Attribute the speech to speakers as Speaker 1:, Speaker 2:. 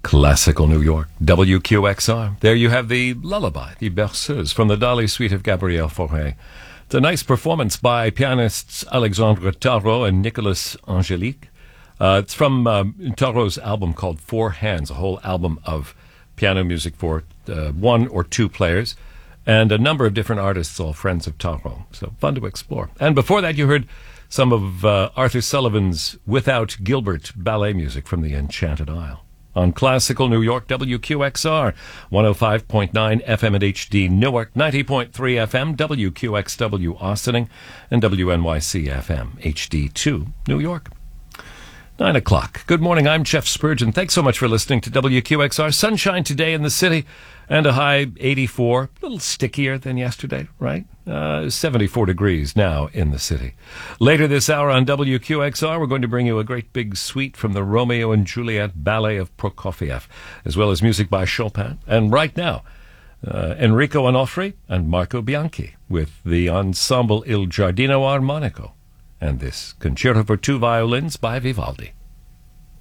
Speaker 1: Classical New York, WQXR. There you have the lullaby, the berceuse, from the Dali suite of Gabriel Fauré. It's a nice performance by pianists Alexandre Tarot and Nicolas Angelique. It's from Tarot's album called Four Hands, a whole album of piano music for one or two players, and a number of different artists, all friends of Tarot. So fun to explore. And before that, you heard some of Arthur Sullivan's Without Gilbert ballet music from the Enchanted Isle. On Classical New York, WQXR, 105.9 FM at HD Newark, 90.3 FM, WQXW Austining, and WNYC FM, HD2 New York. 9 o'clock. Good morning, I'm Jeff Spurgeon. Thanks so much for listening to WQXR. Sunshine today in the city and a high 84. A little stickier than yesterday, right? 74 degrees now in the city. Later this hour on WQXR, we're going to bring you a great big suite from the Romeo and Juliet Ballet of Prokofiev, as well as music by Chopin. And right now, Enrico Onofri and Marco Bianchi with the Ensemble Il Giardino Armonico and this Concerto for Two Violins by Vivaldi.